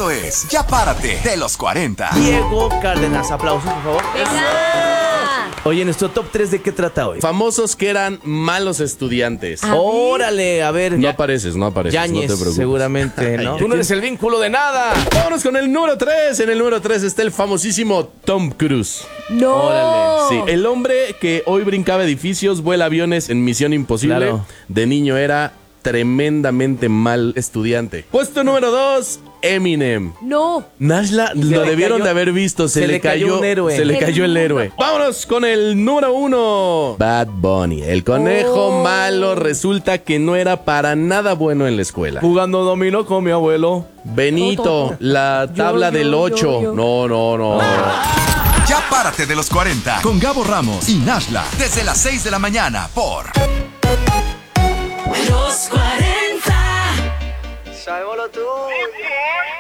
Esto es Ya Párate de los 40. Diego Cárdenas, aplausos, por favor. ¡Venga! Oye, nuestro top 3 ¿de qué trata hoy? Famosos que eran malos estudiantes. Órale, a ver. No apareces, no Yañez, te preocupes. seguramente, ¿no? Tú no eres el vínculo de nada. Vámonos con el número 3. En el número 3 está el famosísimo Tom Cruise. ¡No! Órale, Sí, el hombre que hoy brincaba edificios, vuela aviones en Misión Imposible. Claro. De niño era tremendamente mal estudiante. Puesto número 2, Eminem. ¡No! Nashla lo le debieron cayó- de haber visto. Se le cayó un héroe. Se le cayó el héroe. Vámonos con el número 1. Bad Bunny. El conejo malo resulta que no era para nada bueno en la escuela. Jugando dominó con mi abuelo. Benito, la tabla Yo, del 8. yo. No. Ya Párate de los 40 con Gabo Ramos y Nashla desde las 6 de la mañana por Los 40. Sabémoslo tú.